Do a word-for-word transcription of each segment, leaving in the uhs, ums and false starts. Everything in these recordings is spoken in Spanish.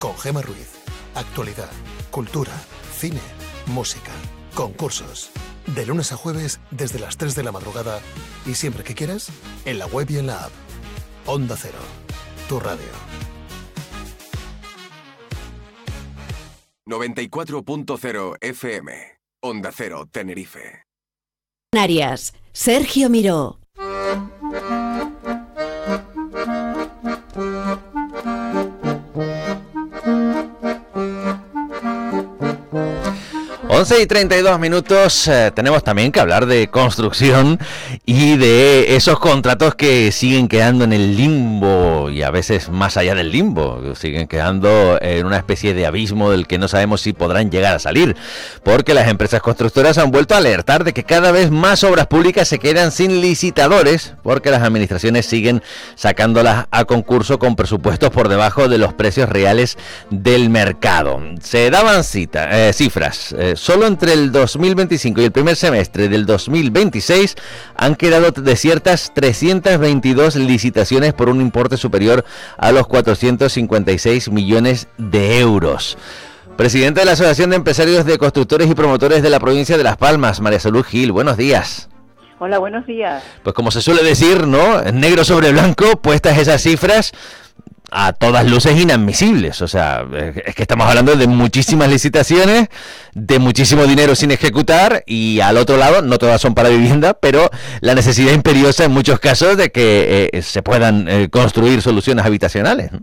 con Gemma Ruiz. Actualidad, cultura, cine, música, concursos. De lunes a jueves desde las tres de la madrugada y siempre que quieras, en la web y en la app. Onda Cero, tu radio. noventa y cuatro punto cero F M. Onda Cero, Tenerife. Canarias, Sergio Miró. once y treinta y dos minutos, eh, tenemos también que hablar de construcción y de esos contratos que siguen quedando en el limbo y a veces más allá del limbo, siguen quedando en una especie de abismo del que no sabemos si podrán llegar a salir, porque las empresas constructoras han vuelto a alertar de que cada vez más obras públicas se quedan sin licitadores, porque las administraciones siguen sacándolas a concurso con presupuestos por debajo de los precios reales del mercado. Se daban cita, eh, cifras, eh, solo entre el dos mil veinticinco y el primer semestre del dos mil veintiséis han quedado desiertas trescientas veintidós licitaciones por un importe superior a los cuatrocientos cincuenta y seis millones de euros. Presidente de la Asociación de Empresarios de Constructores y Promotores de la provincia de Las Palmas, María Salud Gil, buenos días. Hola, buenos días. Pues como se suele decir, ¿no? Negro sobre blanco, puestas esas cifras, a todas luces inadmisibles. O sea, es que estamos hablando de muchísimas licitaciones, de muchísimo dinero sin ejecutar, y al otro lado, no todas son para vivienda, pero la necesidad imperiosa en muchos casos de que eh, se puedan eh, construir soluciones habitacionales, ¿no?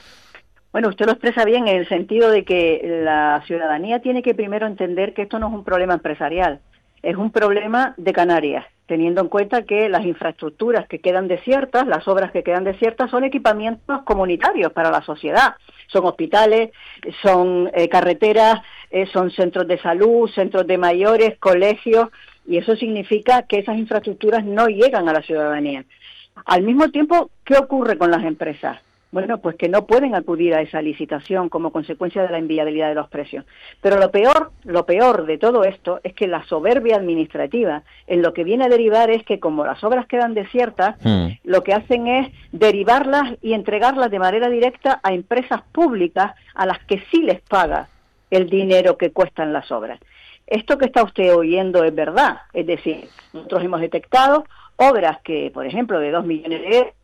Bueno, usted lo expresa bien en el sentido de que la ciudadanía tiene que primero entender que esto no es un problema empresarial, es un problema de Canarias, teniendo en cuenta que las infraestructuras que quedan desiertas, las obras que quedan desiertas, son equipamientos comunitarios para la sociedad. Son hospitales, son eh, carreteras, eh, son centros de salud, centros de mayores, colegios, y eso significa que esas infraestructuras no llegan a la ciudadanía. Al mismo tiempo, ¿qué ocurre con las empresas? Bueno, pues que no pueden acudir a esa licitación como consecuencia de la inviabilidad de los precios. Pero lo peor, lo peor de todo esto es que la soberbia administrativa en lo que viene a derivar es que como las obras quedan desiertas, mm. lo que hacen es derivarlas y entregarlas de manera directa a empresas públicas a las que sí les paga el dinero que cuestan las obras. Esto que está usted oyendo es verdad, es decir, nosotros hemos detectado obras que, por ejemplo, de dos millones de euros.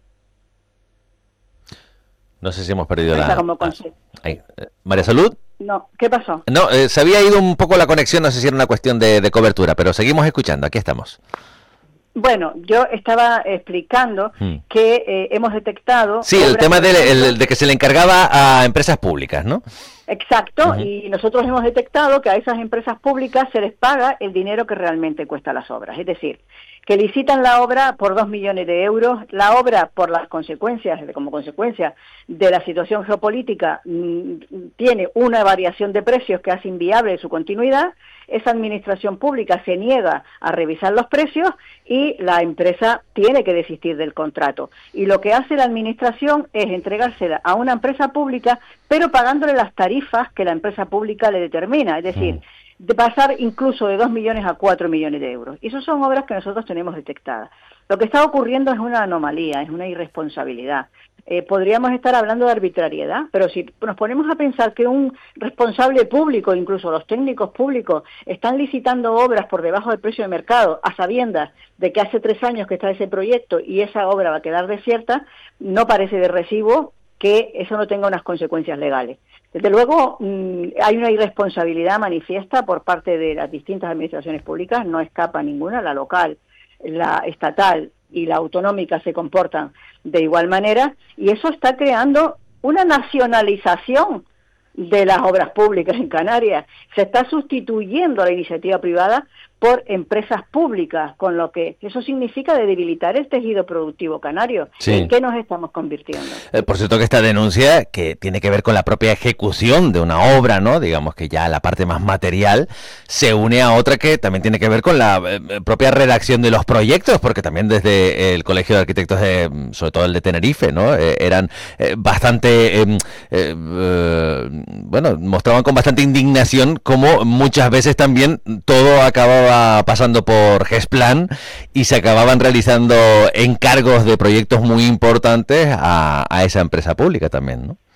No sé si hemos perdido la... Como ah, ahí. ¿María Salud? No, ¿qué pasó? No, eh, se había ido un poco la conexión, no sé si era una cuestión de, de cobertura, pero seguimos escuchando, aquí estamos. Bueno, yo estaba explicando hmm. que eh, hemos detectado... Sí, el tema de, el, de que se le encargaba a empresas públicas, ¿no? Exacto, uh-huh. Y nosotros hemos detectado que a esas empresas públicas se les paga el dinero que realmente cuesta las obras, es decir, que licitan la obra por dos millones de euros, la obra por las consecuencias, como consecuencia de la situación geopolítica, mmm, tiene una variación de precios que hace inviable su continuidad, esa administración pública se niega a revisar los precios y la empresa tiene que desistir del contrato. Y lo que hace la administración es entregársela a una empresa pública, pero pagándole las tarifas que la empresa pública le determina, es decir, mm. de pasar incluso de dos millones a cuatro millones de euros. Y esas son obras que nosotros tenemos detectadas. Lo que está ocurriendo es una anomalía, es una irresponsabilidad. Eh, podríamos estar hablando de arbitrariedad, pero si nos ponemos a pensar que un responsable público, incluso los técnicos públicos, están licitando obras por debajo del precio de mercado, a sabiendas de que hace tres años que está ese proyecto y esa obra va a quedar desierta, no parece de recibo que eso no tenga unas consecuencias legales. Desde luego, mmm, hay una irresponsabilidad manifiesta por parte de las distintas administraciones públicas, no escapa ninguna, la local, la estatal y la autonómica se comportan de igual manera, y eso está creando una nacionalización de las obras públicas en Canarias. Se está sustituyendo a la iniciativa privada por empresas públicas, con lo que eso significa de debilitar el tejido productivo canario. Sí. ¿En qué nos estamos convirtiendo? Eh, por cierto que esta denuncia, que tiene que ver con la propia ejecución de una obra, ¿no? Digamos que ya la parte más material, se une a otra que también tiene que ver con la eh, propia redacción de los proyectos, porque también desde el Colegio de Arquitectos, de, sobre todo el de Tenerife, ¿no? Eh, eran eh, bastante, eh, eh, eh, bueno, mostraban con bastante indignación cómo muchas veces también todo acababa pasando por Gesplan y se acababan realizando encargos de proyectos muy importantes a, a esa empresa pública también, ¿no?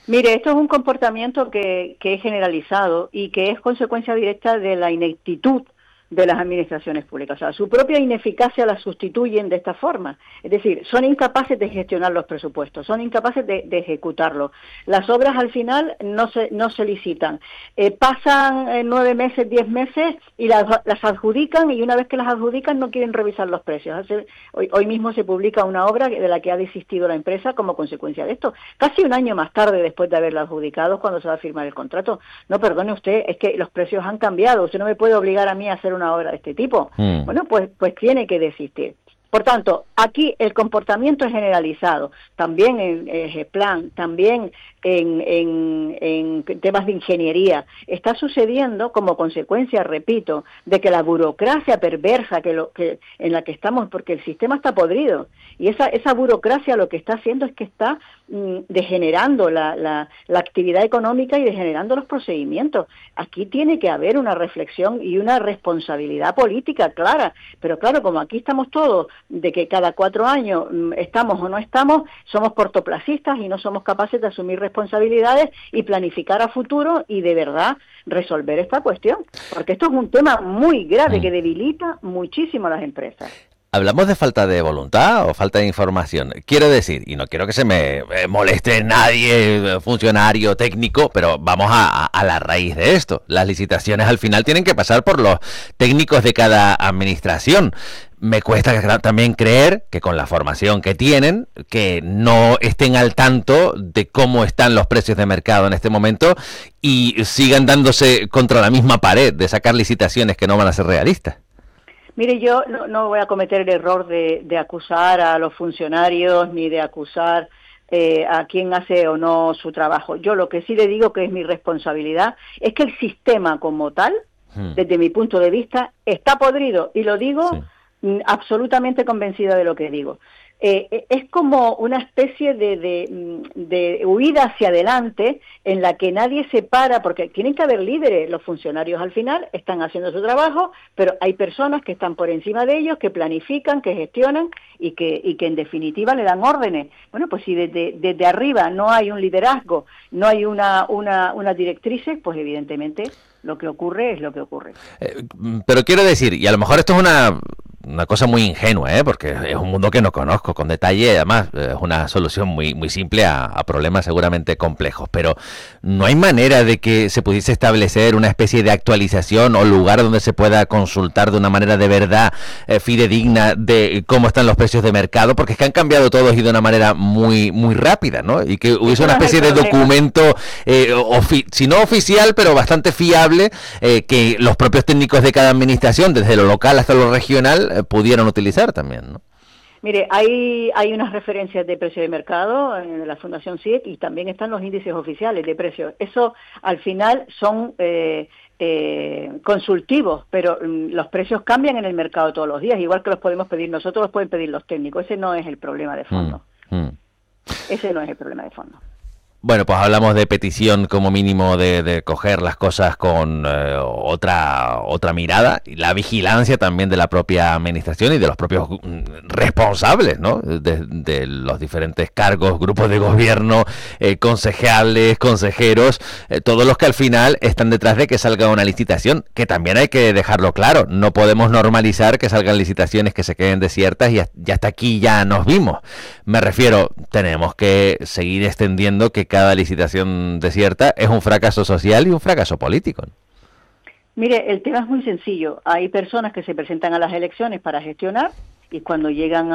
Mire, esto es un comportamiento que, que es generalizado y que es consecuencia directa de la ineptitud de las administraciones públicas. O sea, su propia ineficacia la sustituyen de esta forma. Es decir, son incapaces de gestionar los presupuestos, son incapaces de, de ejecutarlos. Las obras al final no se, no se licitan. Eh, pasan eh, nueve meses, diez meses y las, las adjudican, y una vez que las adjudican no quieren revisar los precios. Hace, hoy, hoy mismo se publica una obra de la que ha desistido la empresa como consecuencia de esto. Casi un año más tarde, después de haberla adjudicado, cuando se va a firmar el contrato. No, perdone usted, es que los precios han cambiado. Usted no me puede obligar a mí a hacer una obra de este tipo. Mm. Bueno, pues pues tiene que desistir. Por tanto, aquí el comportamiento es generalizado, también en el plan, también en, en, en temas de ingeniería. Está sucediendo como consecuencia, repito, de que la burocracia perversa que lo, que, en la que estamos, porque el sistema está podrido, y esa, esa burocracia lo que está haciendo es que está mm, degenerando la, la, la actividad económica y degenerando los procedimientos. Aquí tiene que haber una reflexión y una responsabilidad política clara, pero claro, como aquí estamos todos de que cada cuatro años estamos o no estamos, somos cortoplacistas y no somos capaces de asumir responsabilidades y planificar a futuro y de verdad resolver esta cuestión, porque esto es un tema muy grave que debilita muchísimo a las empresas. ¿Hablamos de falta de voluntad o falta de información? Quiero decir, y no quiero que se me moleste nadie, funcionario, técnico, pero vamos a, a la raíz de esto. Las licitaciones al final tienen que pasar por los técnicos de cada administración. Me cuesta también creer que con la formación que tienen, que no estén al tanto de cómo están los precios de mercado en este momento y sigan dándose contra la misma pared de sacar licitaciones que no van a ser realistas. Mire, yo no, no voy a cometer el error de, de acusar a los funcionarios ni de acusar eh, a quien hace o no su trabajo. Yo lo que sí le digo que es mi responsabilidad es que el sistema como tal, hmm. desde mi punto de vista, está podrido, y lo digo sí. absolutamente convencida de lo que digo. Eh, es como una especie de, de, de huida hacia adelante en la que nadie se para, porque tienen que haber líderes. Los funcionarios al final están haciendo su trabajo, pero hay personas que están por encima de ellos, que planifican, que gestionan y que, y que en definitiva le dan órdenes. Bueno, pues si desde, desde arriba no hay un liderazgo, no hay una, una, una directrices, pues evidentemente lo que ocurre es lo que ocurre. Eh, pero quiero decir, y a lo mejor esto es una... una cosa muy ingenua, ¿eh? Porque es un mundo que no conozco con detalle, además es una solución muy muy simple a, a problemas seguramente complejos, pero no hay manera de que se pudiese establecer una especie de actualización o lugar donde se pueda consultar de una manera de verdad eh, fidedigna de cómo están los precios de mercado, porque es que han cambiado todos y de una manera muy muy rápida, ¿no? Y que hubiese una especie de documento, eh, ofi- si no oficial, pero bastante fiable, eh, que los propios técnicos de cada administración, desde lo local hasta lo regional, pudieran utilizar también, ¿no? Mire, hay hay unas referencias de precio de mercado en la Fundación C I E C y también están los índices oficiales de precios. Eso al final son eh, eh, consultivos, pero mm, los precios cambian en el mercado todos los días, igual que los podemos pedir nosotros, los pueden pedir los técnicos. Ese no es el problema de fondo. Mm, mm. Ese no es el problema de fondo. Bueno, pues hablamos de petición como mínimo de, de coger las cosas con eh, otra otra mirada, y la vigilancia también de la propia administración y de los propios responsables, ¿no? De, de los diferentes cargos, grupos de gobierno, eh, concejales, consejeros, eh, todos los que al final están detrás de que salga una licitación, que también hay que dejarlo claro, no podemos normalizar que salgan licitaciones que se queden desiertas y ya hasta aquí ya nos vimos. Me refiero, tenemos que seguir extendiendo que cada licitación desierta es un fracaso social y un fracaso político. Mire, el tema es muy sencillo. Hay personas que se presentan a las elecciones para gestionar y cuando llegan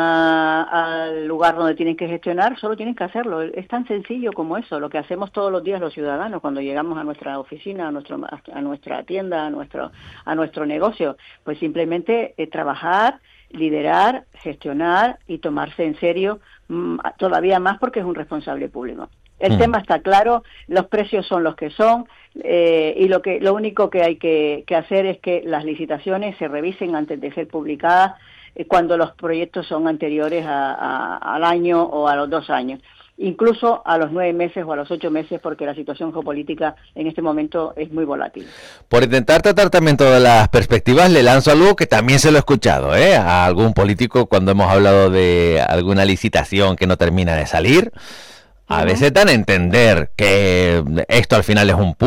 al lugar donde tienen que gestionar solo tienen que hacerlo. Es tan sencillo como eso, lo que hacemos todos los días los ciudadanos cuando llegamos a nuestra oficina, a, nuestro, a nuestra tienda, a nuestro, a nuestro negocio. Pues simplemente eh, trabajar, liderar, gestionar y tomarse en serio mmm, todavía más porque es un responsable público. El mm. tema está claro, los precios son los que son eh, y lo que lo único que hay que, que hacer es que las licitaciones se revisen antes de ser publicadas eh, cuando los proyectos son anteriores a, a, al año o a los dos años, incluso a los nueve meses o a los ocho meses, porque la situación geopolítica en este momento es muy volátil. Por intentar tratar también todas las perspectivas, le lanzo algo que también se lo he escuchado ¿eh? a algún político cuando hemos hablado de alguna licitación que no termina de salir. a veces dan a entender que esto al final es un